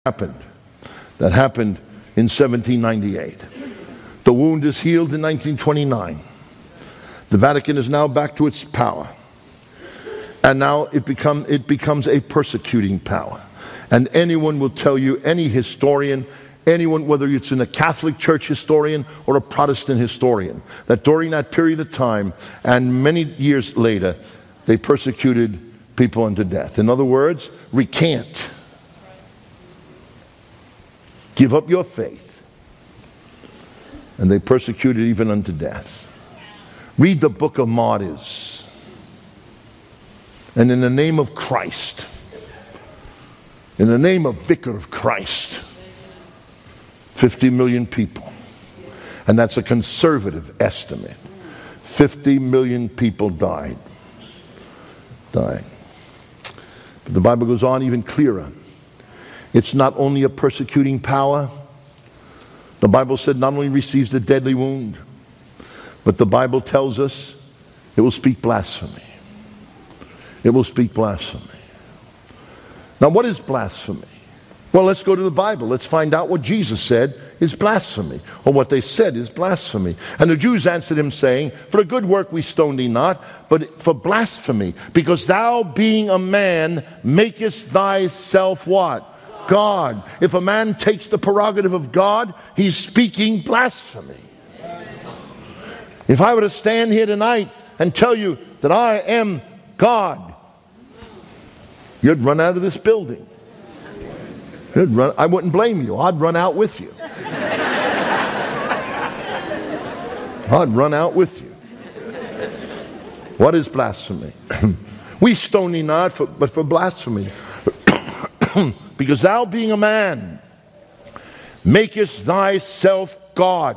That happened in 1798. The wound is healed in 1929. The Vatican is now back to its power. And now it becomes a persecuting power. And anyone will tell you, any historian, anyone, whether it's in a Catholic Church historian or a Protestant historian, that during that period of time and many years later, they persecuted people unto death. In other words, recant. Give up your faith. And they persecuted even unto death. Read the book of Martyrs. And in the name of Christ, in the name of Vicar of Christ, 50 million people. And that's a conservative estimate. 50 million people died. But the Bible goes on even clearer. It's not only a persecuting power. The Bible said not only receives the deadly wound, but the Bible tells us it will speak blasphemy. It will speak blasphemy. Now, what is blasphemy? Well, let's go to the Bible. Let's find out what Jesus said is blasphemy, or what they said is blasphemy. And the Jews answered him, saying, For a good work we stone thee not, but for blasphemy, because thou being a man makest thyself what? God. If a man takes the prerogative of God, he's speaking blasphemy. If I were to stand here tonight and tell you that I am God, you'd run out of this building. I wouldn't blame you. I'd run out with you. I'd run out with you. What is blasphemy? We stone thee not, but for blasphemy. Because thou being a man, makest thyself God.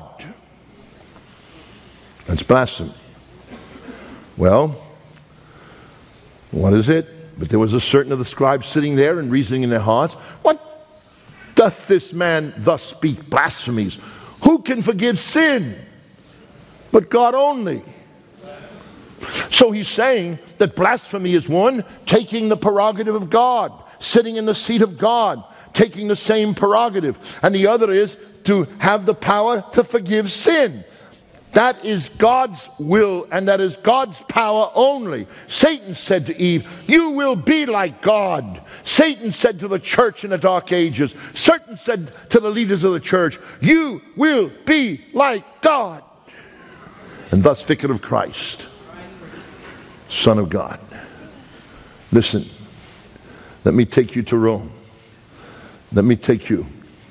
That's blasphemy. Well, what is it? But there was a certain of the scribes sitting there and reasoning in their hearts, What doth this man thus speak blasphemies? Who can forgive sin but God only? So he's saying that blasphemy is one, taking the prerogative of God, sitting in the seat of God, taking the same prerogative. And the other is to have the power to forgive sin. That is God's will, and that is God's power only. Satan said to Eve, you will be like God. Satan said to the church in the dark ages, Satan said to the leaders of the church, you will be like God. And thus Vicar of Christ, Son of God. Listen, let me take you to Rome. Let me take you.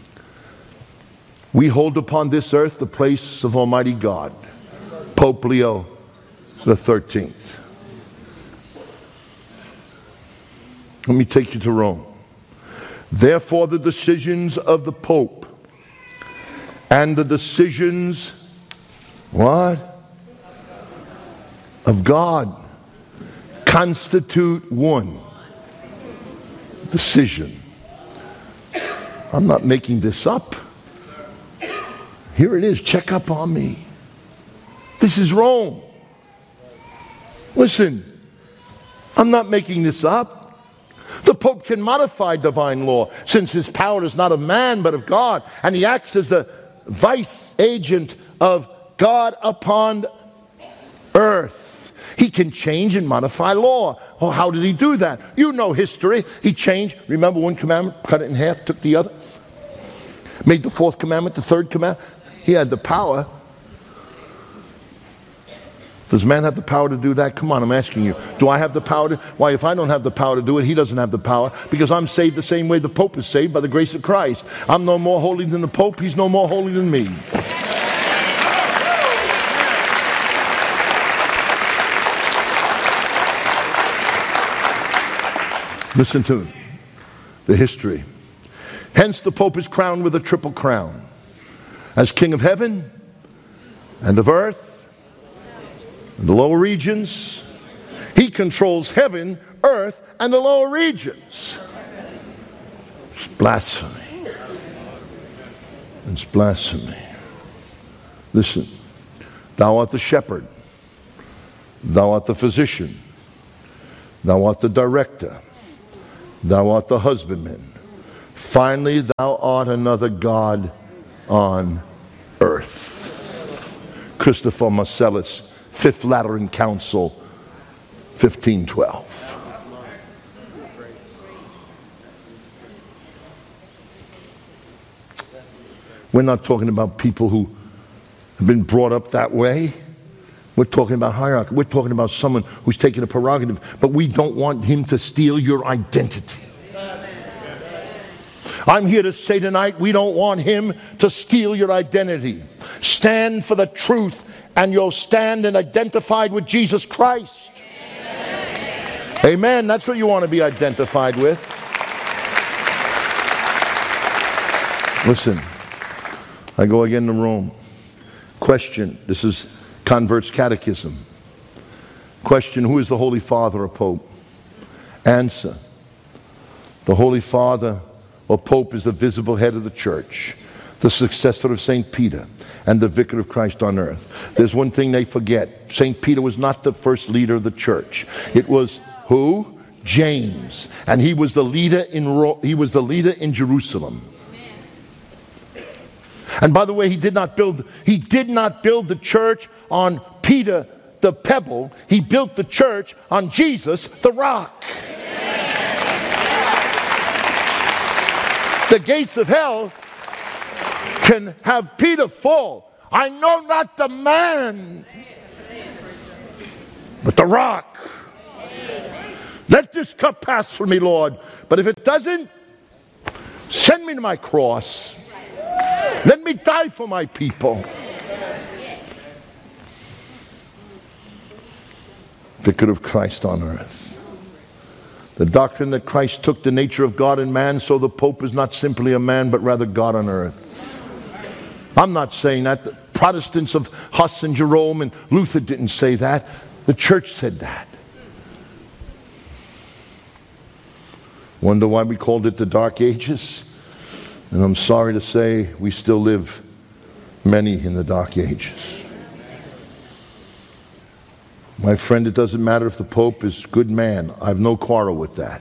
We hold upon this earth the place of Almighty God, Pope Leo the 13th. Let me take you to Rome. Therefore, the decisions of the Pope and the decisions, what? Of God constitute one decision. I'm not making this up. Here it is. Check up on me. This is Rome. Listen, I'm not making this up. The Pope can modify divine law, since his power is not of man but of God, and he acts as the vice agent of God upon earth. He can change and modify law. Well, how did he do that? You know history. He changed. Remember one commandment, cut it in half, took the other, made the fourth commandment the third commandment. He had the power. Does man have the power to do that? Come on, I'm asking you. Do I have the power to? Why, if I don't have the power to do it, he doesn't have the power, because I'm saved the same way the Pope is saved, by the grace of Christ. I'm no more holy than the Pope. He's no more holy than me. Listen to the history. Hence the Pope is crowned with a triple crown. As King of heaven and of earth and the lower regions. He controls heaven, earth, and the lower regions. It's blasphemy. It's blasphemy. Listen, thou art the shepherd. Thou art the physician. Thou art the director. Thou art the husbandman. Finally, thou art another God on earth. Christopher Marcellus, Fifth Lateran Council, 1512. We're not talking about people who have been brought up that way. We're talking about hierarchy. We're talking about someone who's taken a prerogative, but we don't want him to steal your identity. I'm here to say tonight, we don't want him to steal your identity. Stand for the truth, and you'll stand and identified with Jesus Christ. Amen. Amen. That's what you want to be identified with. Listen, I go again to Rome. Question, this is Converts Catechism. Question, who is the Holy Father or Pope? Answer, the Holy Father or Pope is the visible head of the church, the successor of St. Peter, and the vicar of Christ on earth. There's one thing they forget. St. Peter was not the first leader of the church. It was who? James. And he was the leader in Jerusalem. And by the way, he did not build the church on Peter the pebble. He built the church on Jesus the rock. The gates of hell can have Peter fall. I know not the man, but the rock. Let this cup pass from me, Lord. But if it doesn't, send me to my cross. Let me die for my people. Vicar of Christ on earth. The doctrine that Christ took the nature of God in man, so the Pope is not simply a man, but rather God on earth. I'm not saying that. The Protestants of Huss and Jerome and Luther didn't say that. The church said that. Wonder why we called it the Dark Ages? And I'm sorry to say we still live many in the Dark Ages. My friend, it doesn't matter if the Pope is a good man. I have no quarrel with that.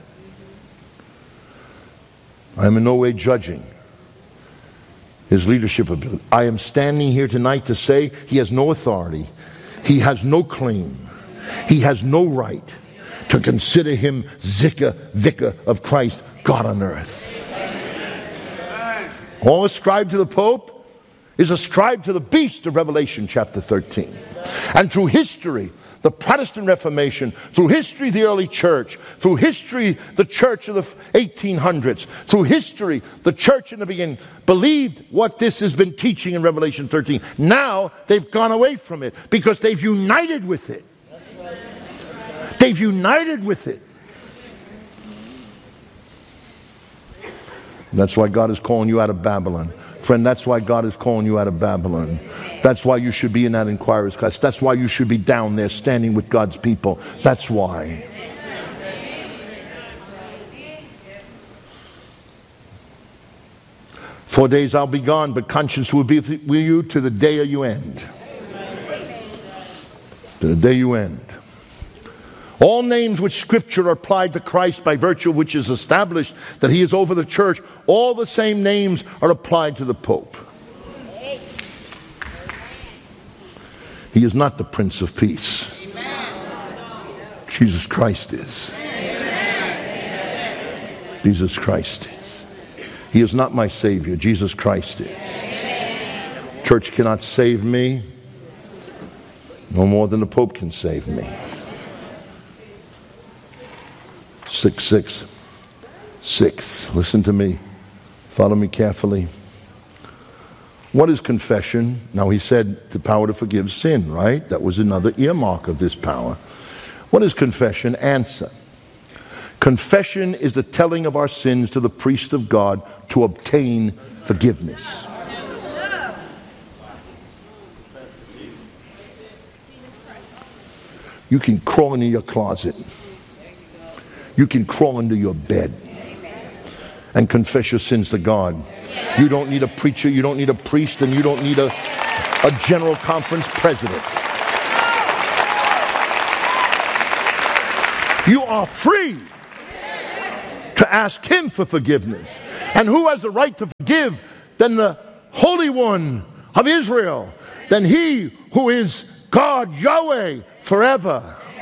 I am in no way judging his leadership ability. I am standing here tonight to say he has no authority. He has no claim. He has no right to consider him vicar of Christ, God on earth. All ascribed to the Pope is ascribed to the beast of Revelation chapter 13. And through history, the Protestant Reformation, through history, the early church, through history, the church of the 1800s, through history, the church in the beginning believed what this has been teaching in Revelation 13. Now they've gone away from it because they've united with it. They've united with it. And that's why God is calling you out of Babylon. Friend, that's why God is calling you out of Babylon. That's why you should be in that inquirer's class. That's why you should be down there standing with God's people. That's why. "4 days I'll be gone, but conscience will be with you to the day you end." To the day you end. All names which Scripture are applied to Christ by virtue of which is established that he is over the church, all the same names are applied to the Pope. He is not the Prince of Peace. Jesus Christ is. Jesus Christ is. He is not my Savior. Jesus Christ is. Church cannot save me, no more than the Pope can save me. 666. Listen to me. Follow me carefully. What is confession? Now he said the power to forgive sin, right? That was another earmark of this power. What is confession? Answer. Confession is the telling of our sins to the priest of God to obtain forgiveness. You can crawl into your closet. You can crawl into your bed and confess your sins to God. You don't need a preacher, you don't need a priest, and you don't need a general conference president. You are free. to ask him for forgiveness. And who has the right to forgive than the Holy One of Israel, than he who is God, Yahweh, forever?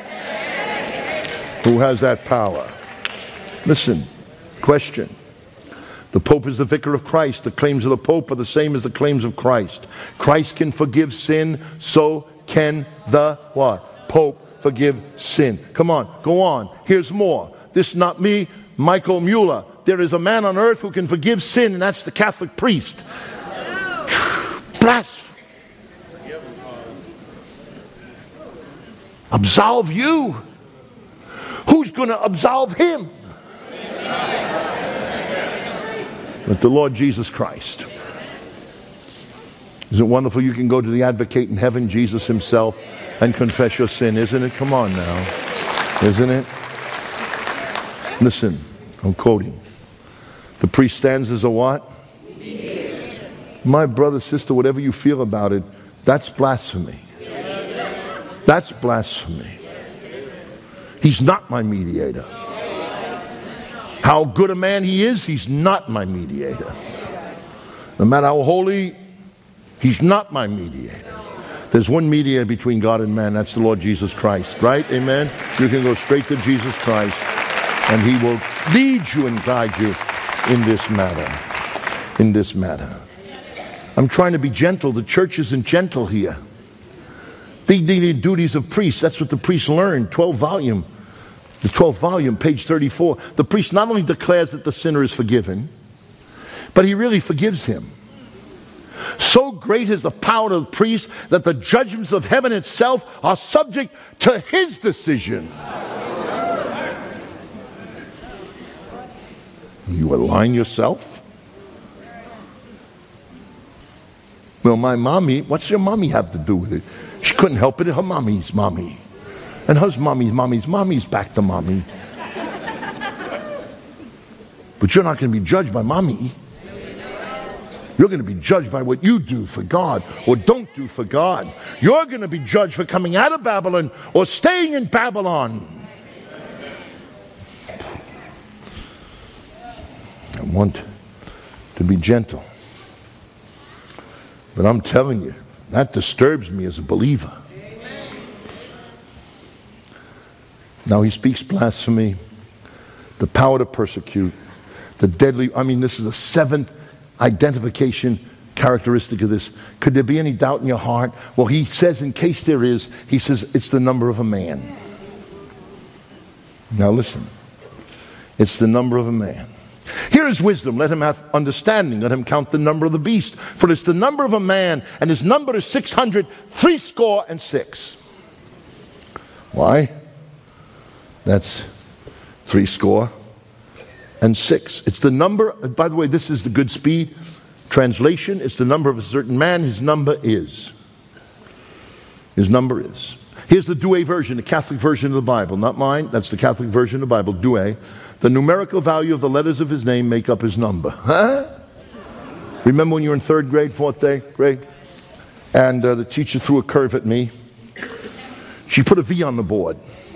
Who has that power? Listen, question. The Pope is the vicar of Christ. The claims of the Pope are the same as the claims of Christ. Christ can forgive sin, so can the what? Pope forgive sin. Come on, go on. Here's more. This is not me, Michael Mueller. There is a man on earth who can forgive sin, and that's the Catholic priest. Blasphemy. Absolve you. Who's going to absolve him? But the Lord Jesus Christ. Isn't it wonderful? You can go to the advocate in heaven, Jesus himself, and confess your sin, isn't it? Come on now. Isn't it? Listen, I'm quoting. The priest stands as a what? My brother, sister, whatever you feel about it, that's blasphemy. That's blasphemy. He's not my mediator. How good a man he is, he's not my mediator. No matter how holy, he's not my mediator. There's one mediator between God and man, that's the Lord Jesus Christ, right? Amen? You can go straight to Jesus Christ, and he will lead you and guide you in this matter. In this matter. I'm trying to be gentle. The church isn't gentle here. The duties of priests, that's what the priests learned, 12th volume. The 12th volume, page 34. The priest not only declares that the sinner is forgiven, but he really forgives him. So great is the power of the priest that the judgments of heaven itself are subject to his decision. You align yourself? Well, my mommy, what's your mommy have to do with it? She couldn't help it. Her mommy's mommy. And her mommy's back to mommy. But you're not going to be judged by mommy. You're going to be judged by what you do for God or don't do for God. You're going to be judged for coming out of Babylon or staying in Babylon. I want to be gentle. But I'm telling you, that disturbs me as a believer. Now he speaks blasphemy, the power to persecute, the deadly, this is the seventh identification characteristic of this. Could there be any doubt in your heart? Well, he says, in case there is, he says, it's the number of a man. Now listen, it's the number of a man. Here is wisdom. Let him have understanding. Let him count the number of the beast. For it's the number of a man, and his number is 666. Why? That's 666. It's the number, by the way, this is the good speed translation. It's the number of a certain man. His number is. His number is. Here's the Douay version, the Catholic version of the Bible. Not mine. That's the Catholic version of the Bible, Douay. The numerical value of the letters of his name make up his number. Huh? Remember when you were in third grade, fourth grade? And the teacher threw a curve at me. She put a V on the board.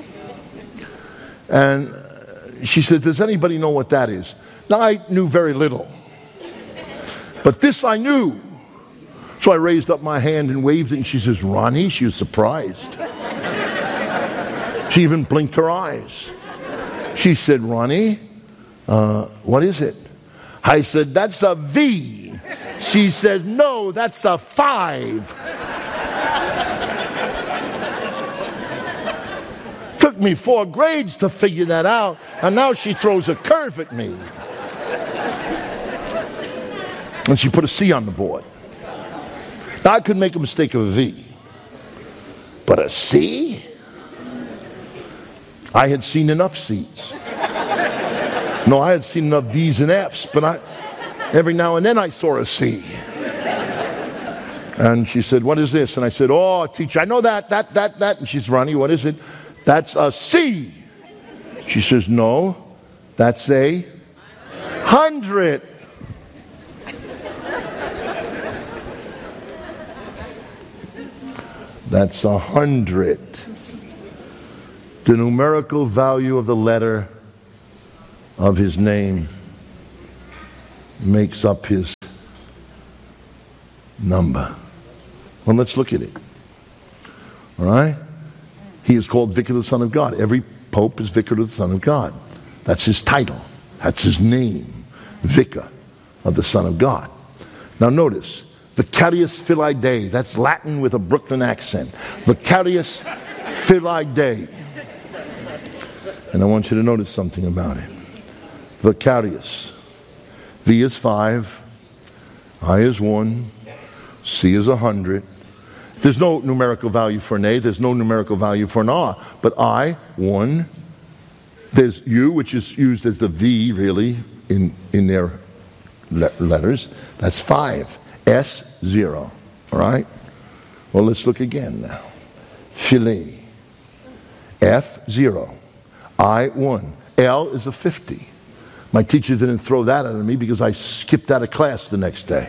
And she said, does anybody know what that is? Now, I knew very little. But this I knew. So I raised up my hand and waved it, and she says, Ronnie? She was surprised. She even blinked her eyes. She said, Ronnie, what is it? I said, that's a V. She said, no, that's a 5. Took me 4 grades to figure that out, and now she throws a curve at me. And she put a C on the board. Now I could make a mistake of a V, but a C? I had seen enough C's. No, I had seen enough D's and F's, but every now and then I saw a C. And she said, what is this? And I said, oh, teacher, I know that. And she said, Ronnie, what is it? That's a C. She says, no, that's a 100. That's 100. The numerical value of the letter of his name makes up his number. Well, let's look at it. All right? He is called Vicar of the Son of God. Every pope is Vicar of the Son of God. That's his title. That's his name. Vicar of the Son of God. Now notice, Vicarius Filii Dei. That's Latin with a Brooklyn accent. Vicarius Filii Dei. And I want you to notice something about it. Vicarius. V is 5. I is 1. C is 100. There's no numerical value for an A. There's no numerical value for an R. But I, 1. There's U, which is used as the V, really, in their letters. That's 5. S, 0. All right? Well, let's look again now. Philae. F, 0. I, 1. L is a 50. My teacher didn't throw that at me because I skipped out of class the next day.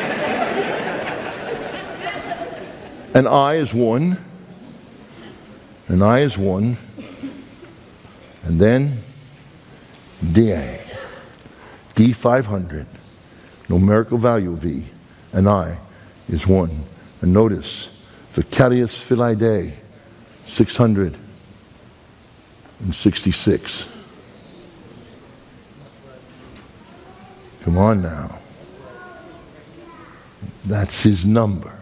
And I is 1. And I is 1. And then DA. D 500. Numerical value V. And I is 1. And notice, Vicarius Filii Dei, 666. Come on now. That's his number.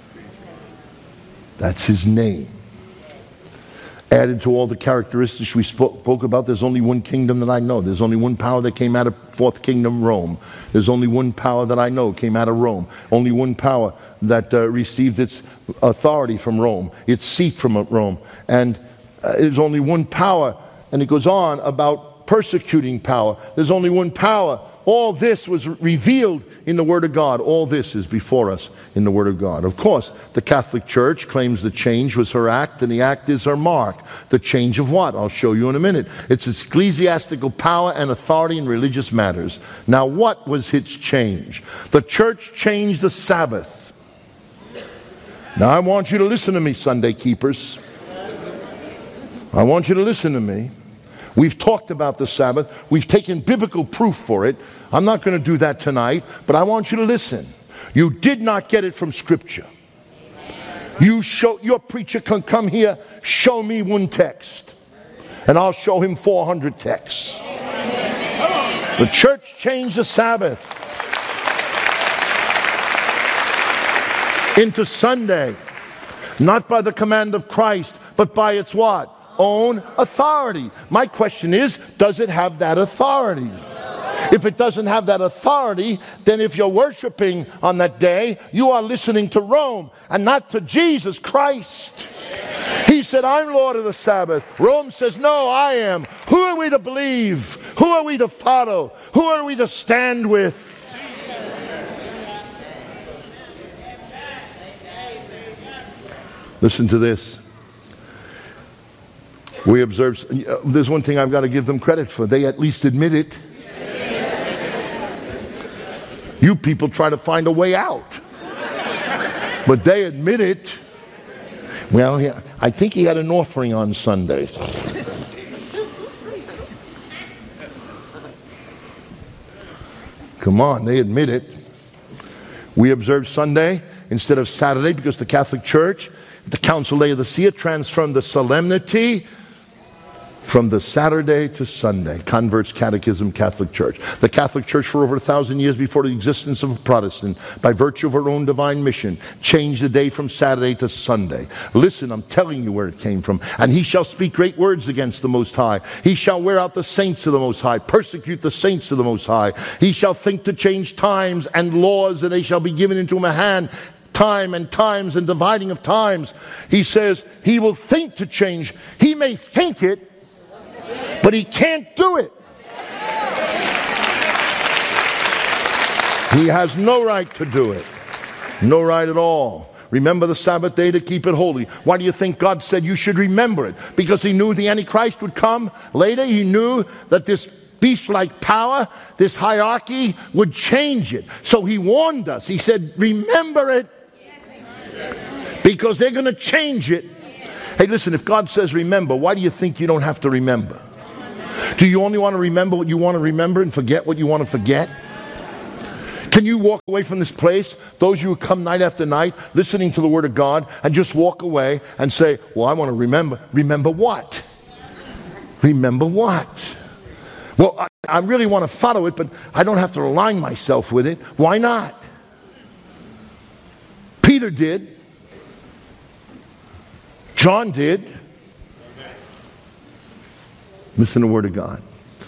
That's his name. Added to all the characteristics we spoke about, there's only one kingdom that I know. There's only one power that came out of fourth kingdom, Rome. There's only one power that I know came out of Rome. Only one power that received its authority from Rome, its seat from Rome. And there's only one power, and it goes on about persecuting power. There's only one power. All this was revealed in the Word of God. All this is before us in the Word of God. Of course, the Catholic Church claims the change was her act, and the act is her mark. The change of what? I'll show you in a minute. It's ecclesiastical power and authority in religious matters. Now, what was its change? The church changed the Sabbath. Now, I want you to listen to me, Sunday keepers. I want you to listen to me. We've talked about the Sabbath. We've taken biblical proof for it. I'm not going to do that tonight, but I want you to listen. You did not get it from Scripture. Your preacher can come here, show me one text, and I'll show him 400 texts. The church changed the Sabbath into Sunday, not by the command of Christ, but by its what? Own authority. My question is, does it have that authority? If it doesn't have that authority, then if you're worshiping on that day, you are listening to Rome and not to Jesus Christ. He said, I'm Lord of the Sabbath. Rome says, no, I am. Who are we to believe? Who are we to follow? Who are we to stand with? Listen to this. We observe, there's one thing I've got to give them credit for. They at least admit it. You people try to find a way out. But they admit it. Well, yeah, I think he had an offering on Sunday. Come on, they admit it. We observe Sunday instead of Saturday because the Catholic Church, the Council of Laodicea, transformed the solemnity from the Saturday to Sunday. Converts Catechism, Catholic Church. The Catholic Church for over 1,000 years before the existence of a Protestant, by virtue of her own divine mission, changed the day from Saturday to Sunday. Listen, I'm telling you where it came from. And he shall speak great words against the Most High. He shall wear out the saints of the Most High, persecute the saints of the Most High. He shall think to change times and laws, and they shall be given into him a hand. Time and times and dividing of times. He says he will think to change. He may think it, but he can't do it. He has no right to do it. No right at all. Remember the Sabbath day to keep it holy. Why do you think God said you should remember it? Because he knew the Antichrist would come later. He knew that this beast-like power, this hierarchy, would change it. So he warned us. He said, remember it, because they're going to change it. Hey, listen, if God says remember, why do you think you don't have to remember? Do you only want to remember what you want to remember and forget what you want to forget? Can you walk away from this place, those of you who come night after night, listening to the Word of God, and just walk away and say, well, I want to remember. Remember what? Remember what? Well, I really want to follow it, but I don't have to align myself with it. Why not? Peter did. John did. Listen to the Word of God.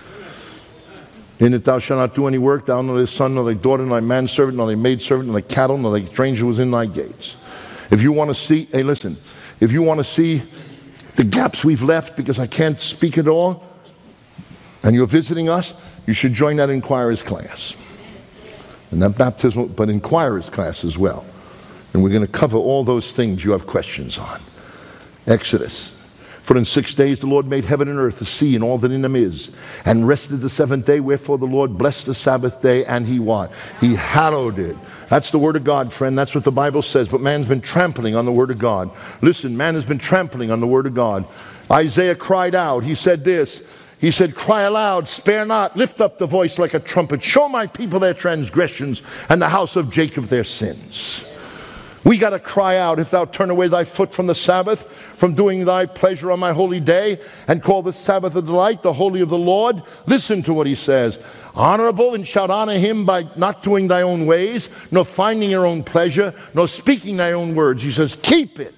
In it thou shalt not do any work, thou nor thy son, nor thy daughter, nor thy manservant, nor thy maidservant, nor thy cattle, nor thy stranger was in thy gates. If you want to see, hey listen, if you want to see the gaps we've left because I can't speak it all, and you're visiting us, you should join that inquirer's class. And that baptismal, but inquirer's class as well. And we're going to cover all those things you have questions on. Exodus. For in 6 days the Lord made heaven and earth, the sea, and all that in them is, and rested the seventh day. Wherefore the Lord blessed the Sabbath day, and He what? He hallowed it. That's the Word of God, friend. That's what the Bible says. But man's been trampling on the Word of God. Listen, man has been trampling on the Word of God. Isaiah cried out. He said this. He said, cry aloud, spare not, lift up the voice like a trumpet. Show my people their transgressions, and the house of Jacob their sins. We got to cry out, if thou turn away thy foot from the Sabbath, from doing thy pleasure on my holy day, and call the Sabbath a delight, the holy of the Lord. Listen to what he says. Honorable, and shalt honor him by not doing thy own ways, nor finding your own pleasure, nor speaking thy own words. He says, keep it.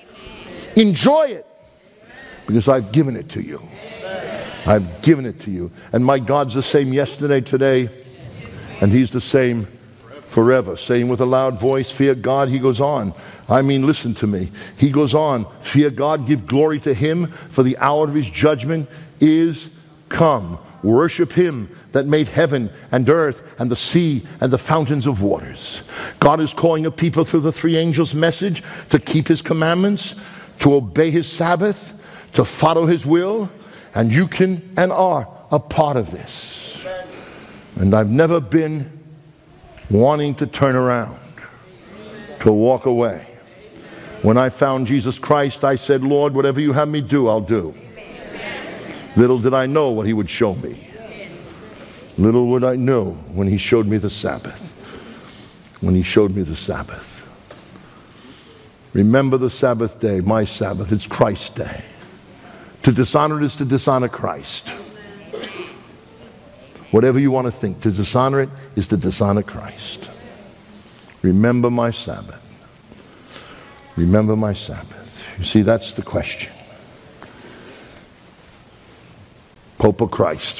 Enjoy it. Because I've given it to you. I've given it to you. And my God's the same yesterday, today, and He's the same forever. Saying with a loud voice, fear God. He goes on. I mean, listen to me. He goes on. Fear God, give glory to Him, for the hour of His judgment is come. Worship Him that made heaven and earth and the sea and the fountains of waters. God is calling a people through the three angels' message to keep His commandments, to obey His Sabbath, to follow His will, and you can and are a part of this. And I've never been wanting to turn around, to walk away. When I found Jesus Christ, I said, Lord, whatever you have me do, I'll do. Little did I know what He would show me. Little would I know when He showed me the Sabbath. When He showed me the Sabbath. Remember the Sabbath day, my Sabbath. It's Christ's day. To dishonor it is to dishonor Christ. Whatever you want to think, to dishonor it is to dishonor Christ. Remember my Sabbath. Remember my Sabbath. You see, that's the question. Pope or Christ?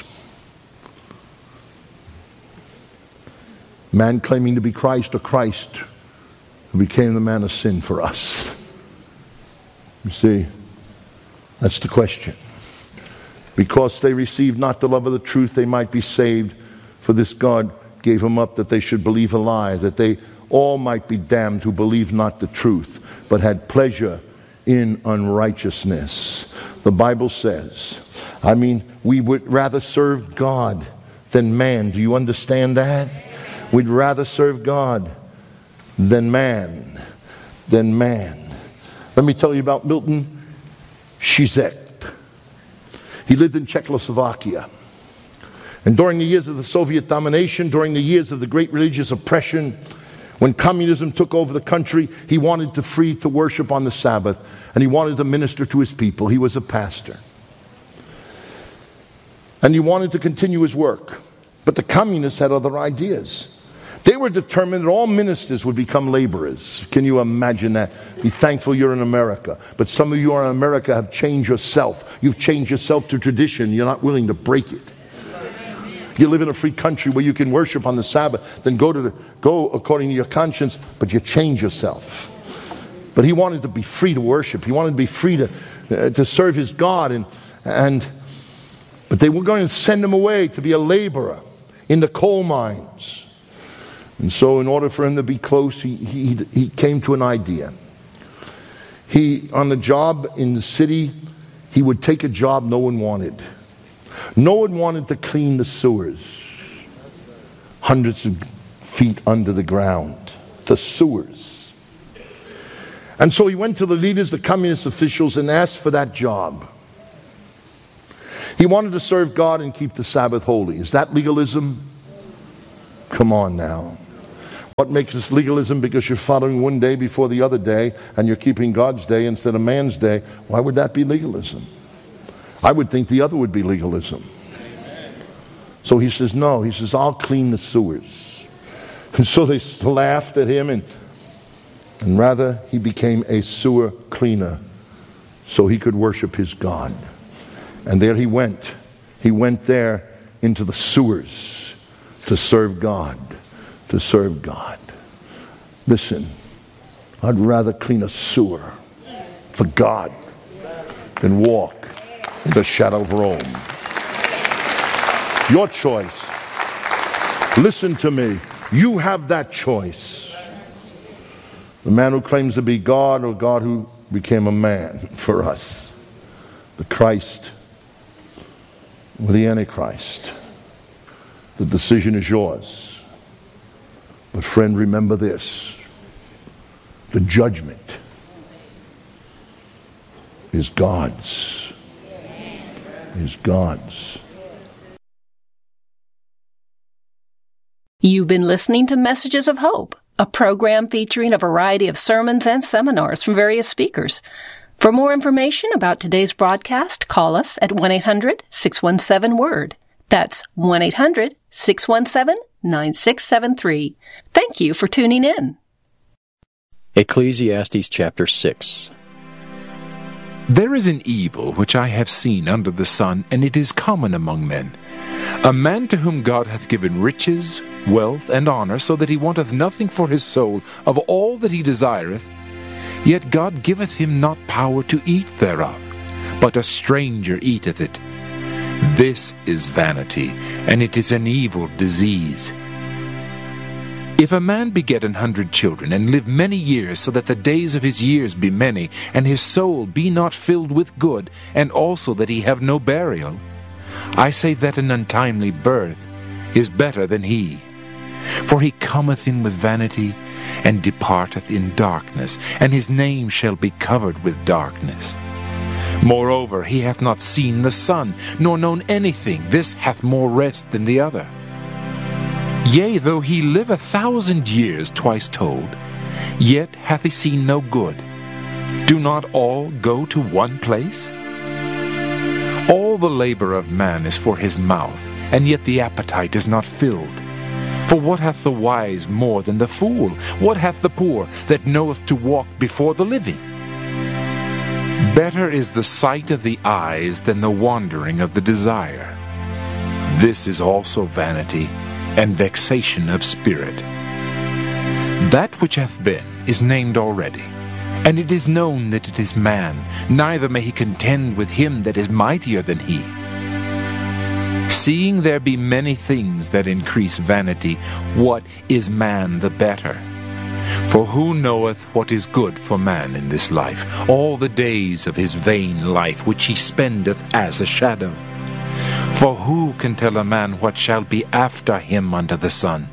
Man claiming to be Christ, or Christ who became the man of sin for us? You see, that's the question. Because they received not the love of the truth, they might be saved. For this God gave them up, that they should believe a lie, that they all might be damned who believed not the truth, but had pleasure in unrighteousness. The Bible says, we would rather serve God than man. Do you understand that? We'd rather serve God than man. Let me tell you about Milton Zizek. He lived in Czechoslovakia. And during the years of the Soviet domination, during the years of the great religious oppression, when communism took over the country, he wanted to free to worship on the Sabbath, and he wanted to minister to his people. He was a pastor. And he wanted to continue his work. But the communists had other ideas. They were determined that all ministers would become laborers. Can you imagine that? Be thankful you're in America. But some of you are in America have changed yourself. You've changed yourself to tradition. You're not willing to break it. You live in a free country where you can worship on the Sabbath, then go according to your conscience, but you change yourself. But he wanted to be free to worship. He wanted to be free to serve his God. But they were going to send him away to be a laborer in the coal mines. And so in order for him to be close, he came to an idea. On the job in the city, he would take a job no one wanted. No one wanted to clean the sewers. Hundreds of feet under the ground. The sewers. And so he went to the leaders, the communist officials, and asked for that job. He wanted to serve God and keep the Sabbath holy. Is that legalism? Come on now. What makes this legalism? Because you're following one day before the other day and you're keeping God's day instead of man's day. Why would that be legalism? I would think the other would be legalism. So he says, no. He says, I'll clean the sewers. And so they laughed at him, and rather he became a sewer cleaner so he could worship his God. And there he went. He went there into the sewers to serve God. To serve God. Listen, I'd rather clean a sewer for God than walk in the shadow of Rome. Your choice. Listen to me. You have that choice. The man who claims to be God, or God who became a man for us. The Christ or the Antichrist. The decision is yours. But friend, remember this. The judgment is God's. Is God's. You've been listening to Messages of Hope, a program featuring a variety of sermons and seminars from various speakers. For more information about today's broadcast, call us at 1-800-617-WORD. That's 1-800-617-9673. Thank you for tuning in. Ecclesiastes chapter 6. There is an evil which I have seen under the sun, and it is common among men. A man to whom God hath given riches, wealth, and honor, so that he wanteth nothing for his soul of all that he desireth, yet God giveth him not power to eat thereof, but a stranger eateth it. This is vanity, and it is an evil disease. If a man beget 100 children, and live many years, so that the days of his years be many, and his soul be not filled with good, and also that he have no burial, I say that an untimely birth is better than he. For he cometh in with vanity, and departeth in darkness, and his name shall be covered with darkness. Moreover, he hath not seen the sun, nor known anything. This hath more rest than the other. Yea, though he live 1,000 years, twice told, yet hath he seen no good. Do not all go to one place? All the labor of man is for his mouth, and yet the appetite is not filled. For what hath the wise more than the fool? What hath the poor that knoweth to walk before the living? Better is the sight of the eyes than the wandering of the desire. This is also vanity, and vexation of spirit. That which hath been is named already, and it is known that it is man, neither may he contend with him that is mightier than he. Seeing there be many things that increase vanity, what is man the better? For who knoweth what is good for man in this life, all the days of his vain life which he spendeth as a shadow? For who can tell a man what shall be after him under the sun?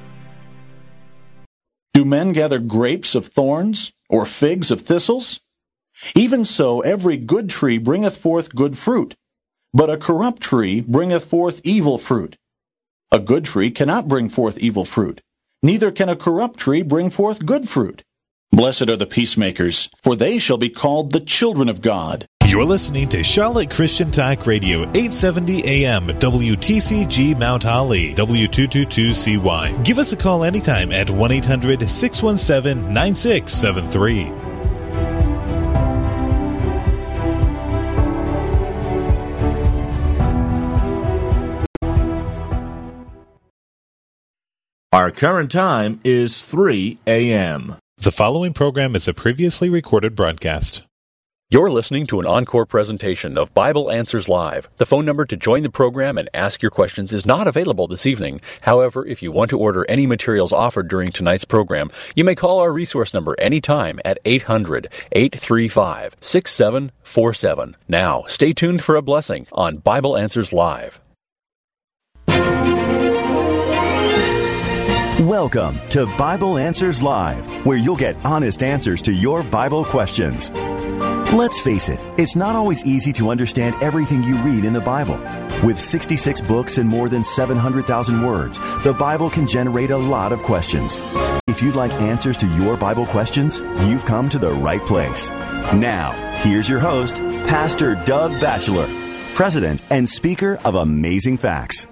Do men gather grapes of thorns, or figs of thistles? Even so every good tree bringeth forth good fruit, but a corrupt tree bringeth forth evil fruit. A good tree cannot bring forth evil fruit, neither can a corrupt tree bring forth good fruit. Blessed are the peacemakers, for they shall be called the children of God. You're listening to Charlotte Christian Talk Radio, 870 AM, WTCG Mount Holly, W222CY. Give us a call anytime at 1-800-617-9673. Our current time is 3 a.m. The following program is a previously recorded broadcast. You're listening to an encore presentation of Bible Answers Live. The phone number to join the program and ask your questions is not available this evening. However, if you want to order any materials offered during tonight's program, you may call our resource number anytime at 800-835-6747. Now, stay tuned for a blessing on Bible Answers Live. Welcome to Bible Answers Live, where you'll get honest answers to your Bible questions. Let's face it, It's not always easy to understand everything you read in the Bible. With 66 books and more than 700,000 words, the Bible can generate a lot of questions. If you'd like answers to your Bible questions, you've come to the right place. Now, here's your host, Pastor Doug Batchelor, President and Speaker of Amazing Facts.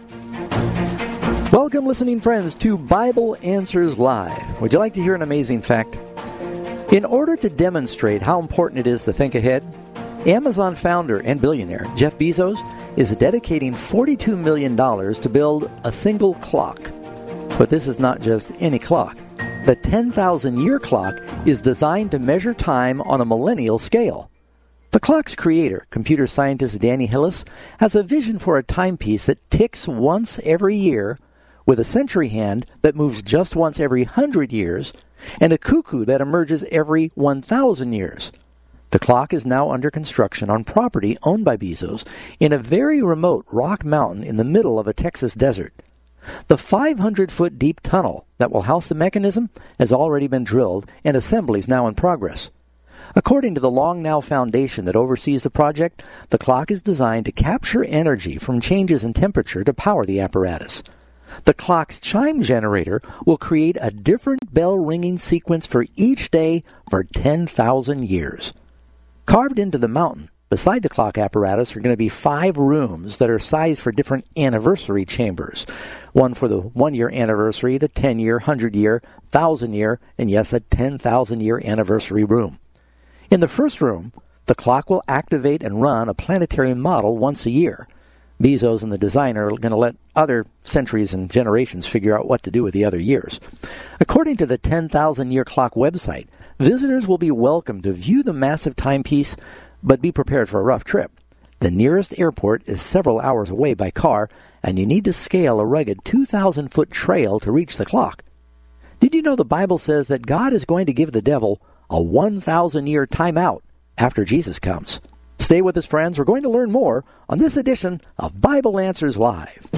Welcome, listening friends, to Bible Answers Live. Would you like to hear an amazing fact? In order to demonstrate how important it is to think ahead, Amazon founder and billionaire Jeff Bezos is dedicating $42 million to build a single clock. But this is not just any clock. The 10,000-year clock is designed to measure time on a millennial scale. The clock's creator, computer scientist Danny Hillis, has a vision for a timepiece that ticks once every year, with a century hand that moves just once every 100 years, and a cuckoo that emerges every 1,000 years. The clock is now under construction on property owned by Bezos in a very remote rock mountain in the middle of a Texas desert. The 500-foot deep tunnel that will house the mechanism has already been drilled, and assembly is now in progress. According to the Long Now Foundation that oversees the project, the clock is designed to capture energy from changes in temperature to power the apparatus. The clock's chime generator will create a different bell-ringing sequence for each day for 10,000 years. Carved into the mountain, beside the clock apparatus, are going to be 5 rooms that are sized for different anniversary chambers. One for the 1-year anniversary, the 10-year, 100-year, 1,000-year, and yes, a 10,000-year anniversary room. In the first room, the clock will activate and run a planetary model once a year. Bezos and the designer are going to let other centuries and generations figure out what to do with the other years. According to the 10,000-year clock website, visitors will be welcome to view the massive timepiece, but be prepared for a rough trip. The nearest airport is several hours away by car, and you need to scale a rugged 2,000-foot trail to reach the clock. Did you know the Bible says that God is going to give the devil a 1,000-year timeout after Jesus comes? Stay with us, friends. We're going to learn more on this edition of Bible Answers Live.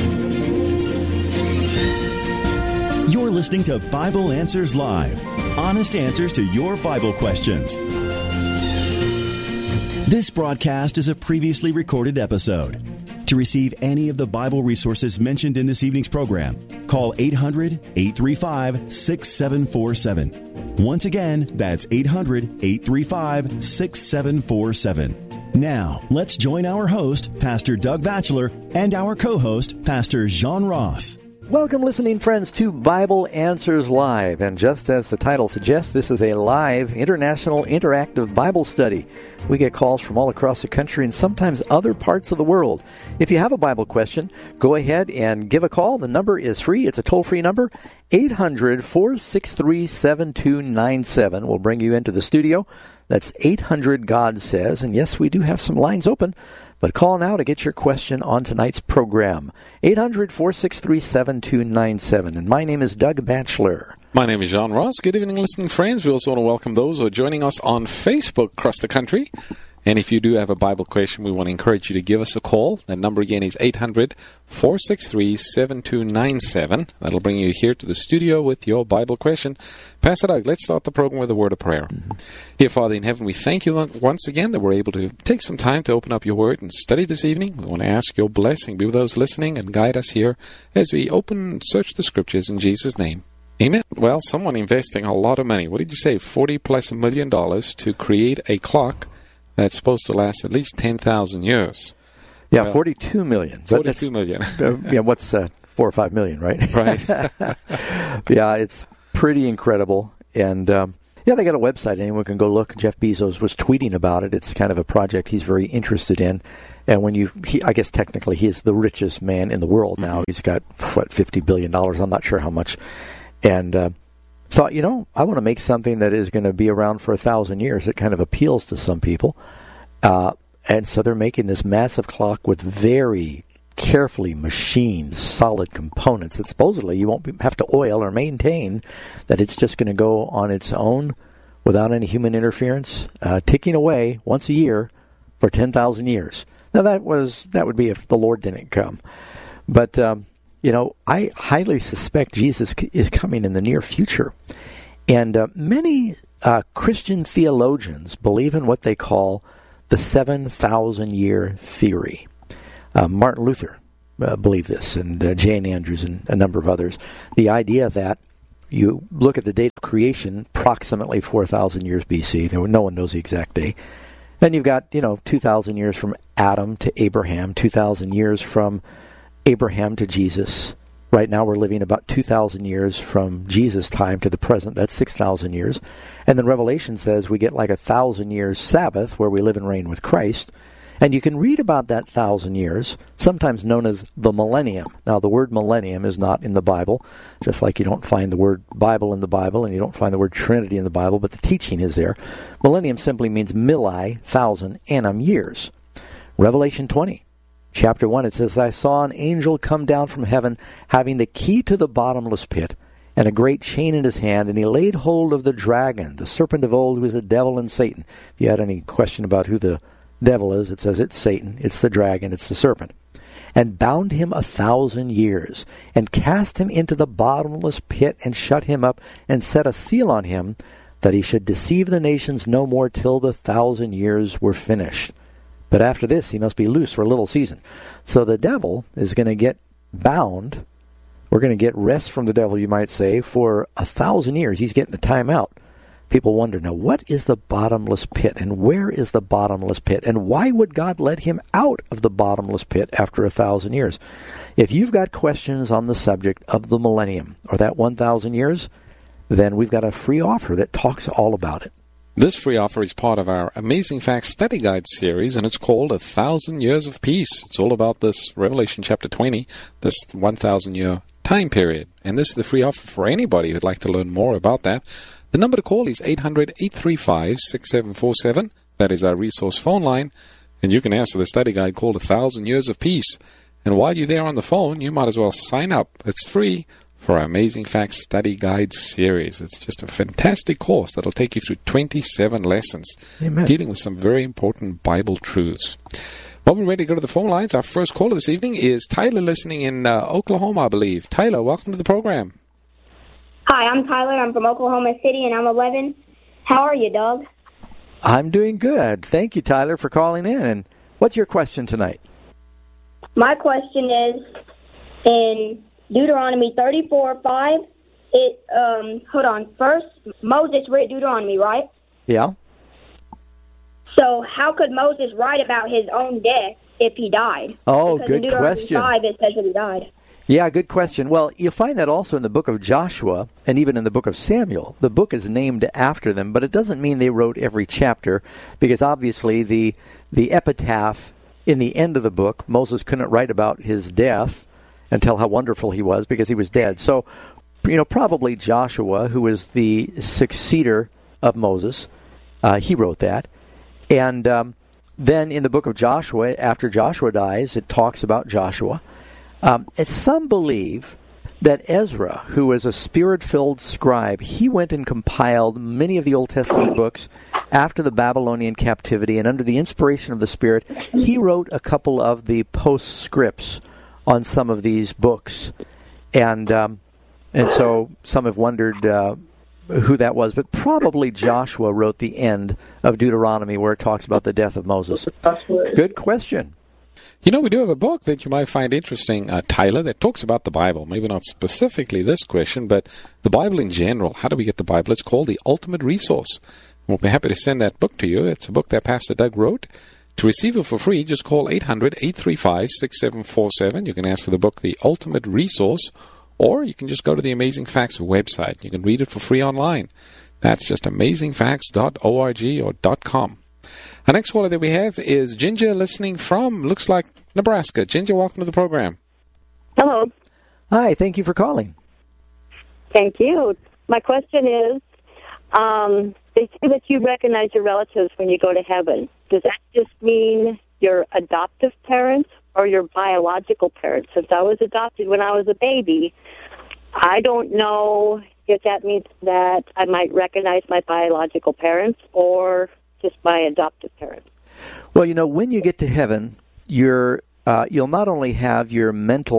You're listening to Bible Answers Live. Honest answers to your Bible questions. This broadcast is a previously recorded episode. To receive any of the Bible resources mentioned in this evening's program, call 800-835-6747. Once again, that's 800-835-6747. Now, let's join our host, Pastor Doug Batchelor, and our co-host, Pastor John Ross. Welcome, listening friends, to Bible Answers Live. And just as the title suggests, this is a live, international, interactive Bible study. We get calls from all across the country and sometimes other parts of the world. If you have a Bible question, go ahead and give a call. The number is free. It's a toll-free number, 800-463-7297. We'll bring you into the studio. That's 800-GOD-SAYS. And yes, we do have some lines open, but call now to get your question on tonight's program. 800-463-7297. And my name is Doug Batchelor. My name is John Ross. Good evening, listening friends. We also want to welcome those who are joining us on Facebook across the country. And if you do have a Bible question, we want to encourage you to give us a call. That number again is 800-463-7297. That'll bring you here to the studio with your Bible question. Pastor Doug, let's start the program with a word of prayer. Dear Father in heaven, we thank you once again that we're able to take some time to open up your word and study this evening. We want to ask your blessing. Be with those listening and guide us here as we open and search the scriptures in Jesus' name. Amen. Well, someone investing a lot of money, what did you say, $40+ million to create a clock that's supposed to last at least 10,000 years. Yeah, well, $42 million. $42 million. Yeah, what's 4 or 5 million, right? Right. Yeah, it's pretty incredible. And yeah, they got a website. Anyone can go look. Jeff Bezos was tweeting about it. It's kind of a project he's very interested in. And when I guess technically he is the richest man in the world now. He's got, $50 billion. I'm not sure how much. And thought, I want to make something that is going to be around for 1,000 years. It kind of appeals to some people. And so they're making this massive clock with very carefully machined, solid components that supposedly you won't have to oil or maintain, that it's just going to go on its own without any human interference, ticking away once a year for 10,000 years. Now, that would be if the Lord didn't come. But I highly suspect Jesus is coming in the near future. And many Christian theologians believe in what they call the 7,000-year theory. Martin Luther believed this, and Jane Andrews and a number of others. The idea that you look at the date of creation, approximately 4,000 years BC. No one knows the exact date. Then you've got, 2,000 years from Adam to Abraham, 2,000 years from Abraham to Jesus. Right now we're living about 2,000 years from Jesus' time to the present. That's 6,000 years. And then Revelation says we get like 1,000 years Sabbath where we live and reign with Christ. And you can read about that 1,000 years, sometimes known as the millennium. Now, the word millennium is not in the Bible, just like you don't find the word Bible in the Bible and you don't find the word Trinity in the Bible, but the teaching is there. Millennium simply means milli, 1,000, annum, years. Revelation 20, chapter 1, it says, I saw an angel come down from heaven, having the key to the bottomless pit, and a great chain in his hand, and he laid hold of the dragon, the serpent of old, who is the devil and Satan. If you had any question about who the devil is, it says it's Satan, it's the dragon, it's the serpent, and bound him 1,000 years, and cast him into the bottomless pit, and shut him up, and set a seal on him, that he should deceive the nations no more till the 1,000 years were finished. But after this he must be loose for a little season. So the devil is going to get bound. We're going to get rest from the devil, you might say, for 1,000 years. He's getting a time out. People wonder, now, what is the bottomless pit, and where is the bottomless pit, and why would God let him out of the bottomless pit after 1,000 years? If you've got questions on the subject of the millennium, or that 1,000 years, then we've got a free offer that talks all about it. This free offer is part of our Amazing Facts Study Guide series, and it's called 1,000 Years of Peace. It's all about this Revelation chapter 20, this 1,000-year time period. And this is the free offer for anybody who'd like to learn more about that. The number to call is 800-835-6747. That is our resource phone line. And you can answer the study guide called 1,000 Years of Peace. And while you're there on the phone, you might as well sign up. It's free for our Amazing Facts Study Guide series. It's just a fantastic course that'll take you through 27 lessons, Amen, dealing with some very important Bible truths. Well, we're ready to go to the phone lines. Our first caller this evening is Tyler, listening in Oklahoma, I believe. Tyler, welcome to the program. Hi, I'm Tyler. I'm from Oklahoma City, and I'm 11. How are you, Doug? I'm doing good. Thank you, Tyler, for calling in. And what's your question tonight? My question is, in Deuteronomy 34:5, first, Moses wrote Deuteronomy, right? Yeah. So how could Moses write about his own death if he died? Oh, because good in Deuteronomy question. 5, it says that he died. Yeah, good question. Well, you'll find that also in the book of Joshua and even in the book of Samuel. The book is named after them, but it doesn't mean they wrote every chapter, because obviously the epitaph in the end of the book, Moses couldn't write about his death and tell how wonderful he was because he was dead. So, probably Joshua, who was the successor of Moses, he wrote that. And then in the book of Joshua, after Joshua dies, it talks about Joshua. And some believe that Ezra, who was a spirit-filled scribe, he went and compiled many of the Old Testament books after the Babylonian captivity, and under the inspiration of the Spirit, he wrote a couple of the postscripts on some of these books. And so some have wondered who that was, but probably Joshua wrote the end of Deuteronomy where it talks about the death of Moses. Good question. We do have a book that you might find interesting, Tyler, that talks about the Bible. Maybe not specifically this question, but the Bible in general. How do we get the Bible? It's called The Ultimate Resource. We'll be happy to send that book to you. It's a book that Pastor Doug wrote. To receive it for free, just call 800-835-6747. You can ask for the book, The Ultimate Resource, or you can just go to the Amazing Facts website. You can read it for free online. That's just amazingfacts.org or .com. Our next caller that we have is Ginger, listening from, looks like, Nebraska. Ginger, welcome to the program. Hello. Hi, thank you for calling. Thank you. My question is, they say that you recognize your relatives when you go to heaven. Does that just mean your adoptive parents or your biological parents? Since I was adopted when I was a baby, I don't know if that means that I might recognize my biological parents or just my adoptive parents. Well, when you get to heaven, you'll not only have your mental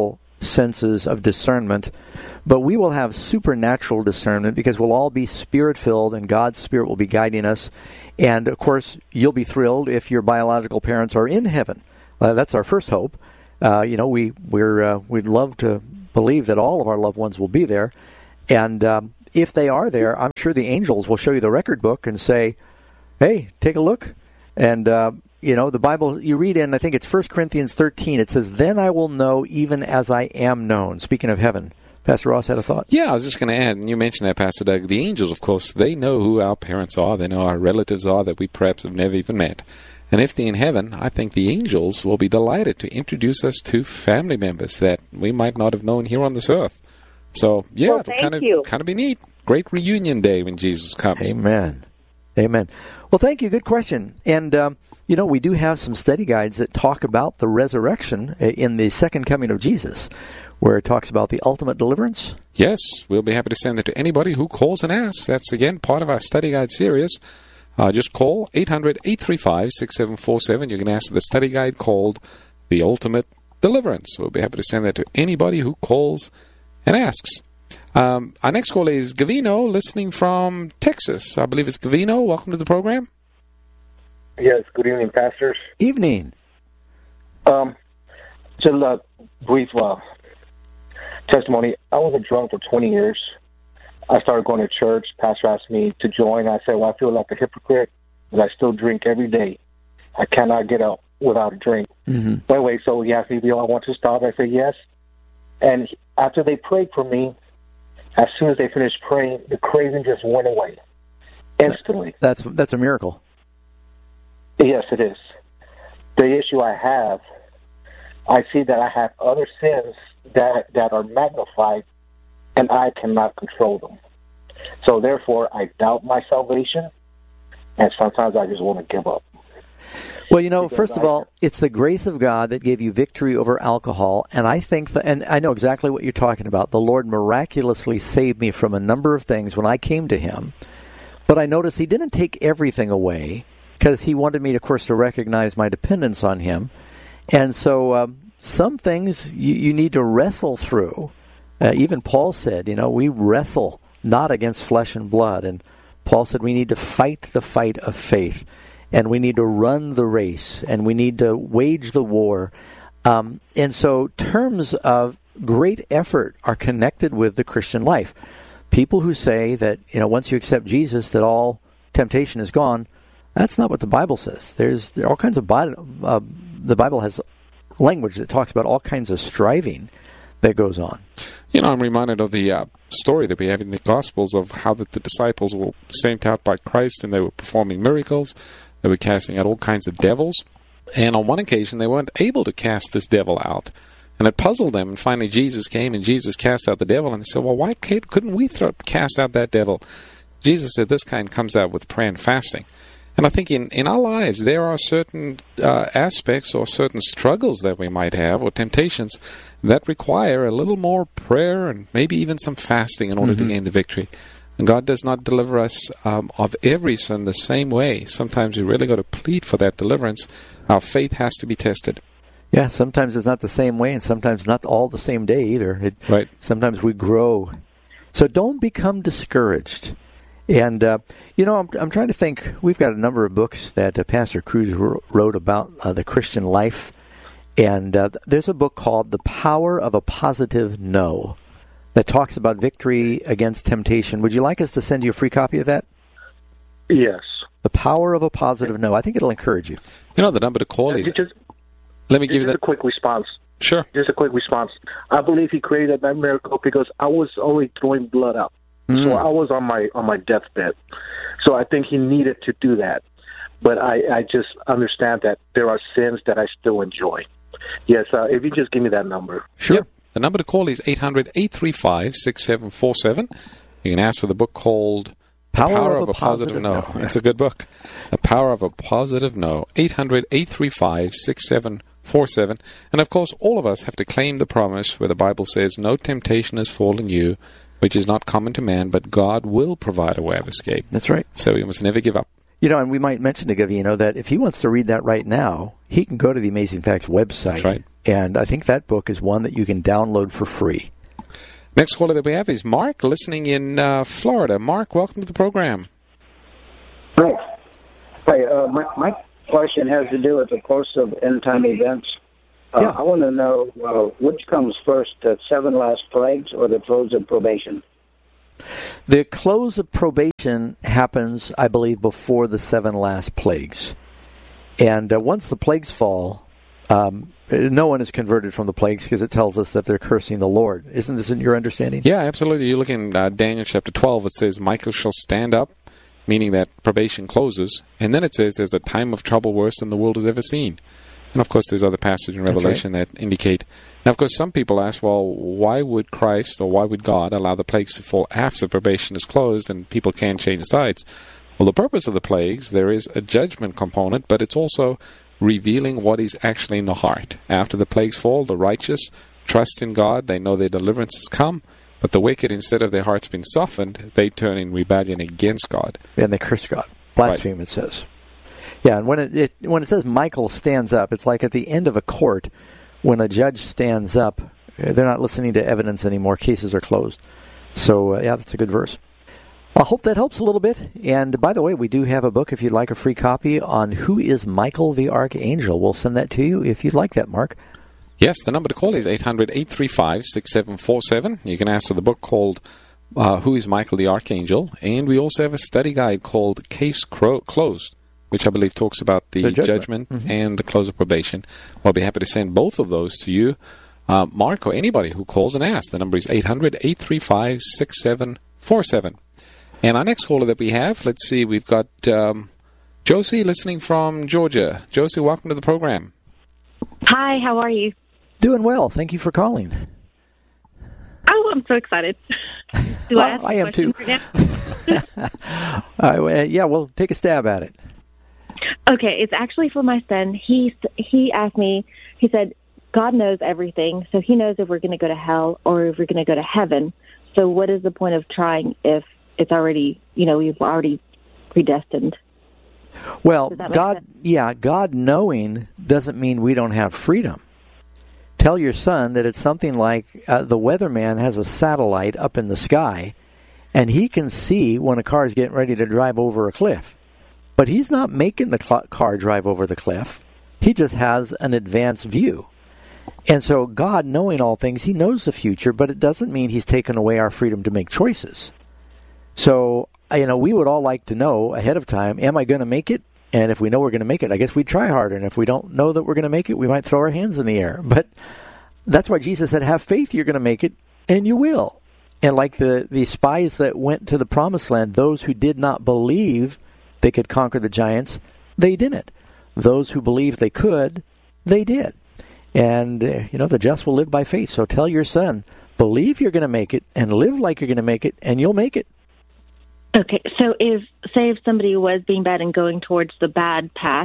senses of discernment, but we will have supernatural discernment because we'll all be Spirit-filled and God's Spirit will be guiding us. And, of course, you'll be thrilled if your biological parents are in heaven. That's our first hope. We'd love to believe that all of our loved ones will be there. And if they are there, I'm sure the angels will show you the record book and say, hey, take a look. And, the Bible, you read in, I think it's 1 Corinthians 13, it says, then I will know even as I am known. Speaking of heaven, Pastor Ross had a thought. Yeah, I was just going to add, and you mentioned that, Pastor Doug, the angels, of course, they know who our parents are. They know our relatives are that we perhaps have never even met. And if they're in heaven, I think the angels will be delighted to introduce us to family members that we might not have known here on this earth. So, yeah, well, it'll kind of be neat. Great reunion day when Jesus comes. Amen. Amen. Well, thank you. Good question. And, we do have some study guides that talk about the resurrection in the second coming of Jesus, where it talks about the ultimate deliverance. Yes, we'll be happy to send it to anybody who calls and asks. That's, again, part of our study guide series. Just call 800-835-6747. You can ask the study guide called The Ultimate Deliverance. We'll be happy to send that to anybody who calls and asks. Our next call is Gavino, listening from Texas. I believe it's Gavino. Welcome to the program. Yes, good evening, pastors. Evening. Just a brief testimony. I was a drunk for 20 years. I started going to church. Pastor asked me to join. I said, well, I feel like a hypocrite because I still drink every day. I cannot get up without a drink. Mm-hmm. But anyway, so he asked me, do I want to stop? I said, yes. And after they prayed for me, as soon as they finished praying, the craving just went away instantly. That's a miracle. Yes, it is. The issue I have, I see that I have other sins that are magnified, and I cannot control them. So therefore, I doubt my salvation, and sometimes I just want to give up. Well, first of all, it's the grace of God that gave you victory over alcohol, and I think and I know exactly what you're talking about. The Lord miraculously saved me from a number of things when I came to Him, but I noticed He didn't take everything away because He wanted me, of course, to recognize my dependence on Him, and so some things you need to wrestle through. Even Paul said, we wrestle not against flesh and blood, and Paul said we need to fight the fight of faith. And we need to run the race, and we need to wage the war. And so terms of great effort are connected with the Christian life. People who say that, once you accept Jesus, that all temptation is gone, that's not what the Bible says. There are all kinds of the Bible has language that talks about all kinds of striving that goes on. I'm reminded of the story that we have in the Gospels of how the disciples were sent out by Christ, and they were performing miracles. They were casting out all kinds of devils. And on one occasion, they weren't able to cast this devil out. And it puzzled them. And finally, Jesus came, and Jesus cast out the devil. And they said, well, why couldn't we cast out that devil? Jesus said, this kind comes out with prayer and fasting. And I think in our lives, there are certain aspects or certain struggles that we might have, or temptations, that require a little more prayer and maybe even some fasting in order to gain the victory. And God does not deliver us of every sin the same way. Sometimes we really got to plead for that deliverance. Our faith has to be tested. Yeah, sometimes it's not the same way, and sometimes not all the same day either. Right. Sometimes we grow. So don't become discouraged. And, I'm trying to think. We've got a number of books that Pastor Cruz wrote about the Christian life. And there's a book called The Power of a Positive No that talks about victory against temptation. Would you like us to send you a free copy of that? Yes. The Power of a Positive No. I think it'll encourage you. The number to call is... Let me give you that. Just a quick response. Sure. Just a quick response. I believe He created that miracle because I was already throwing blood out. So I was on my deathbed. So I think He needed to do that. But I just understand that there are sins that I still enjoy. Yes, if you just give me that number. Sure. Yep. The number to call is 800-835-6747. You can ask for the book called Power of a Positive No. It's a good book. The Power of a Positive No. 800-835-6747. And, of course, all of us have to claim the promise where the Bible says, no temptation has fallen you, which is not common to man, but God will provide a way of escape. That's right. So we must never give up. And we might mention to Gavino that if he wants to read that right now, he can go to the Amazing Facts website. That's right. And I think that book is one that you can download for free. Next caller that we have is Mark, listening in Florida. Mark, welcome to the program. Thanks. Hey, my question has to do with the close of end-time events. I want to know which comes first, the 7 last plagues or the close of probation? The close of probation happens, I believe, before the 7 last plagues. And once the plagues fall, no one is converted from the plagues because it tells us that they're cursing the Lord. Isn't this your understanding? Yeah, absolutely. You look in Daniel chapter 12, it says, Michael shall stand up, meaning that probation closes. And then it says there's a time of trouble worse than the world has ever seen. And, of course, there's other passages in Revelation that indicate. Now, of course, some people ask, well, why would Christ or why would God allow the plagues to fall after probation is closed and people can't change sides? Well, the purpose of the plagues, there is a judgment component, but it's also revealing what is actually in the heart. After the plagues fall, the righteous trust in God. They know their deliverance has come. But the wicked, instead of their hearts being softened, they turn in rebellion against God. And they curse God. Blaspheme, it says. Yeah, and when it says Michael stands up, it's like at the end of a court, when a judge stands up, they're not listening to evidence anymore. Cases are closed. So, that's a good verse. I hope that helps a little bit. And by the way, we do have a book, if you'd like a free copy, on who is Michael the Archangel. We'll send that to you if you'd like that, Mark. Yes, the number to call is 800-835-6747. You can ask for the book called Who is Michael the Archangel? And we also have a study guide called Case Closed, which I believe talks about the judgment and the close of probation. I'll be happy to send both of those to you, Mark, or anybody who calls and asks. The number is 800-835-6747. And our next caller that we have, let's see, we've got Josie listening from Georgia. Josie, welcome to the program. Hi, how are you? Doing well. Thank you for calling. Oh, I'm so excited. Do I ask I am too. Yeah, well, take a stab at it. Okay, it's actually for my son. He asked me, he said, God knows everything, so he knows if we're going to go to hell or if we're going to go to heaven. So what is the point of trying if it's already, we've already predestined? Well, God knowing doesn't mean we don't have freedom. Tell your son that it's something like the weatherman has a satellite up in the sky, and he can see when a car is getting ready to drive over a cliff. But he's not making the car drive over the cliff. He just has an advanced view. And so God, knowing all things, he knows the future, but it doesn't mean he's taken away our freedom to make choices. So, we would all like to know ahead of time, am I going to make it? And if we know we're going to make it, I guess we'd try harder. And if we don't know that we're going to make it, we might throw our hands in the air. But that's why Jesus said, have faith, you're going to make it, and you will. And like the spies that went to the promised land, those who did not believe they could conquer the giants, they didn't. Those who believed they could, they did. And, the just will live by faith. So tell your son, believe you're going to make it and live like you're going to make it, and you'll make it. Okay, so if somebody was being bad and going towards the bad path,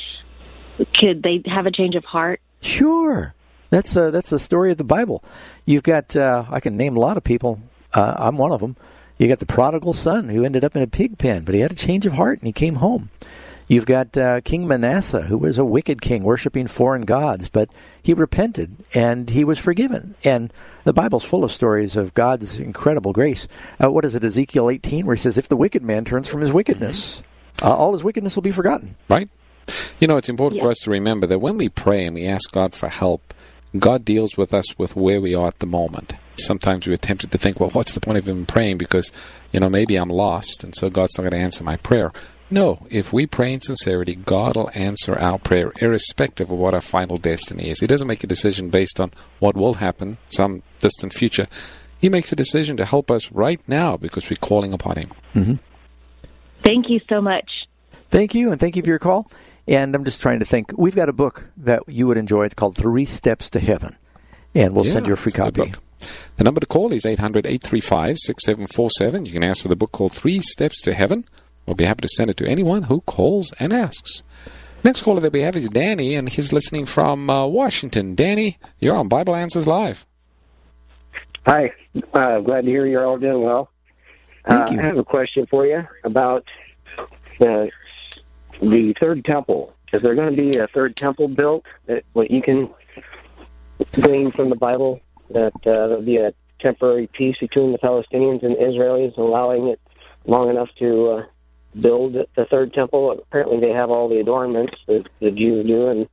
could they have a change of heart? Sure. That's the story of the Bible. You've got, I can name a lot of people. I'm one of them. You got the prodigal son who ended up in a pig pen, but he had a change of heart and he came home. You've got King Manasseh, who was a wicked king, worshiping foreign gods, but he repented and he was forgiven. And the Bible's full of stories of God's incredible grace. What is it, Ezekiel 18, where he says, if the wicked man turns from his wickedness, all his wickedness will be forgotten. Right. It's important for us to remember that when we pray and we ask God for help, God deals with us with where we are at the moment. Sometimes we're tempted to think, well, what's the point of even praying? Because, maybe I'm lost, and so God's not going to answer my prayer. No, if we pray in sincerity, God will answer our prayer irrespective of what our final destiny is. He doesn't make a decision based on what will happen some distant future. He makes a decision to help us right now because we're calling upon Him. Mm-hmm. Thank you so much. Thank you, and thank you for your call. And I'm just trying to think. We've got a book that you would enjoy. It's called 3 Steps to Heaven, and we'll send you a free copy. The number to call is 800-835-6747. You can ask for the book called 3 Steps to Heaven. We'll be happy to send it to anyone who calls and asks. Next caller that we have is Danny, and he's listening from Washington. Danny, you're on Bible Answers Live. Hi. Glad to hear you're all doing well. Thank you. I have a question for you about the the third temple. Is there going to be a third temple built? What you can glean from the Bible, that there'll be a temporary peace between the Palestinians and Israelis, allowing it long enough to build the third temple. Apparently they have all the adornments that the Jews do. And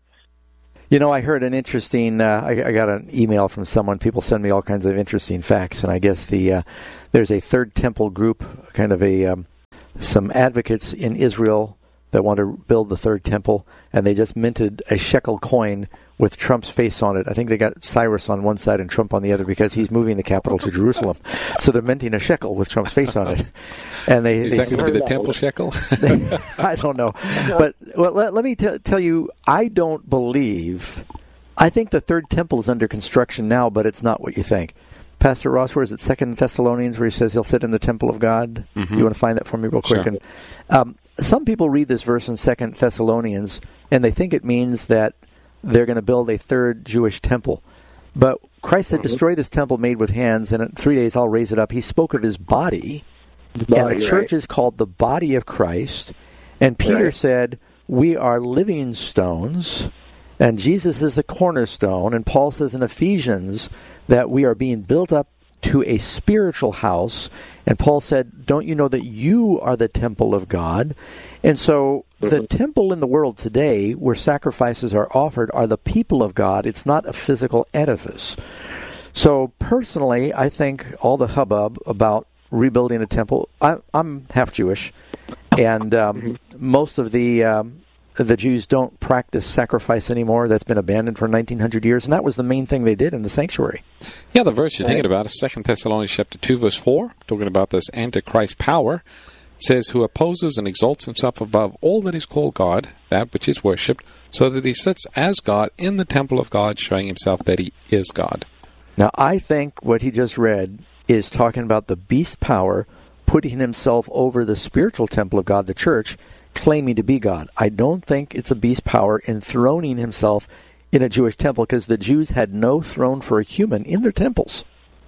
I heard an interesting, I got an email from someone. People send me all kinds of interesting facts, and I guess there's a third temple group, kind of some advocates in Israel that want to build the third temple, and they just minted a shekel coin with Trump's face on it. I think they got Cyrus on one side and Trump on the other because he's moving the capital to Jerusalem. So they're minting a shekel with Trump's face on it. And Is that going to be the temple shekel? I don't know. But let me tell you, I don't believe... I think the third temple is under construction now, but it's not what you think. Pastor Ross, where is it? 2 Thessalonians, where he says he'll sit in the temple of God? Mm-hmm. You want to find that for me real quick? Sure. And, some people read this verse in 2 Thessalonians, and they think it means that they're going to build a third Jewish temple. But Christ said, destroy this temple made with hands, and in 3 days I'll raise it up. He spoke of his body, and the church is called the body of Christ. And Peter said, we are living stones, and Jesus is the cornerstone. And Paul says in Ephesians that we are being built up to a spiritual house. And Paul said, don't you know that you are the temple of God? And so the temple in the world today where sacrifices are offered are the people of God. It's not a physical edifice. So personally, I think all the hubbub about rebuilding a temple, I'm half Jewish, and most of the Jews don't practice sacrifice anymore. That's been abandoned for 1900 years, and that was the main thing they did in the sanctuary. Yeah, the verse you're thinking about is 2 Thessalonians chapter 2, verse 4, talking about this Antichrist power. It says, who opposes and exalts himself above all that is called God, that which is worshipped, so that he sits as God in the temple of God, showing himself that he is God. Now, I think what he just read is talking about the beast power putting himself over the spiritual temple of God, the church, claiming to be God. I don't think it's a beast power enthroning himself in a Jewish temple, because the Jews had no throne for a human in their temples.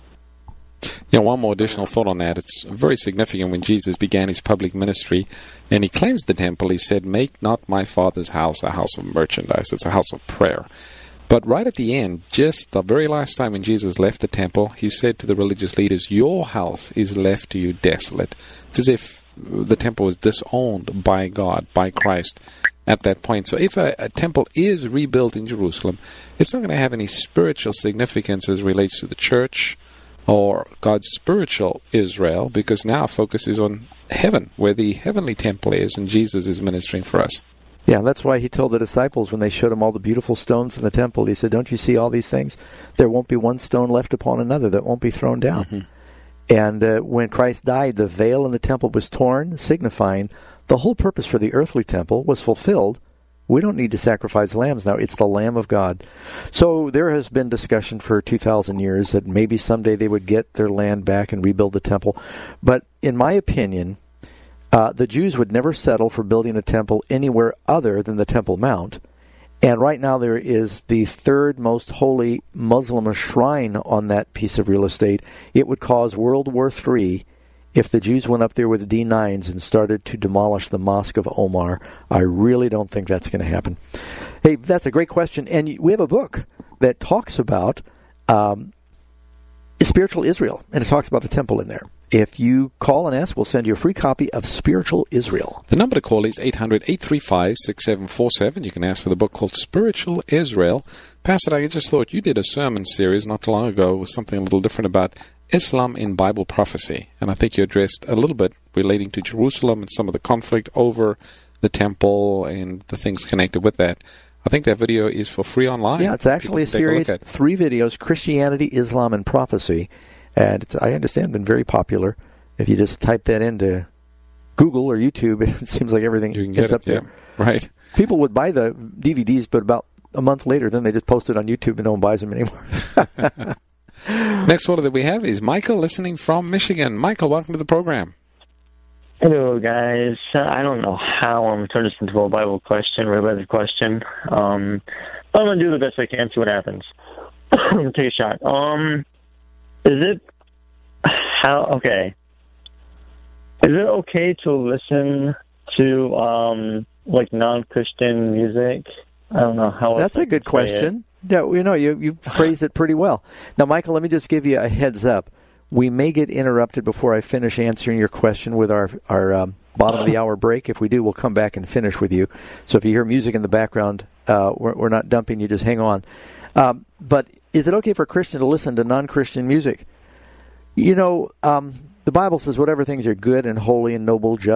One more additional thought on that. It's very significant when Jesus began his public ministry and he cleansed the temple. He said, make not my Father's house a house of merchandise. It's a house of prayer. But right at the end, just the very last time when Jesus left the temple, he said to the religious leaders, your house is left to you desolate. It's as if the temple was disowned by God, by Christ at that point. So if a temple is rebuilt in Jerusalem, it's not going to have any spiritual significance as relates to the church or God's spiritual Israel, because now our focus is on heaven, where the heavenly temple is, and Jesus is ministering for us. Yeah, that's why he told the disciples when they showed him all the beautiful stones in the temple, he said, don't you see all these things? There won't be one stone left upon another that won't be thrown down. Mm-hmm. And when Christ died, the veil in the temple was torn, signifying the whole purpose for the earthly temple was fulfilled. We don't need to sacrifice lambs now. It's the Lamb of God. So there has been discussion for 2,000 years that maybe someday they would get their land back and rebuild the temple. But in my opinion, the Jews would never settle for building a temple anywhere other than the Temple Mount. And right now there is the third most holy Muslim shrine on that piece of real estate. It would cause World War III if the Jews went up there with D9s and started to demolish the Mosque of Omar. I really don't think that's going to happen. Hey, that's a great question. And we have a book that talks about spiritual Israel, and it talks about the temple in there. If you call and ask, we'll send you a free copy of Spiritual Israel. The number to call is 800-835-6747. You can ask for the book called Spiritual Israel. Pastor, I just thought you did a sermon series not too long ago with something a little different about Islam in Bible prophecy. And I think you addressed a little bit relating to Jerusalem and some of the conflict over the temple and the things connected with that. I think that video is for free online. Yeah, it's actually a series, 3 videos, Christianity, Islam, and Prophecy. And it's, I understand, been very popular. If you just type that into Google or YouTube, it seems like everything gets up there. Yeah, right. People would buy the DVDs, but about a month later, then they just post it on YouTube and no one buys them anymore. Next caller that we have is Michael, listening from Michigan. Michael, welcome to the program. Hello, guys. I don't know how I'm going to turn this into a Bible question, related question. I'm going to do the best I can, see what happens. I'm going to take a shot. Is it okay to listen to like non-Christian music? I don't know how. That's a good question. Yeah, you phrased it pretty well. Now, Michael, let me just give you a heads up. We may get interrupted before I finish answering your question with our bottom of the hour break. If we do, we'll come back and finish with you. So if you hear music in the background, we're not dumping you. Just hang on. But is it okay for a Christian to listen to non-Christian music? The Bible says whatever things are good and holy and noble, just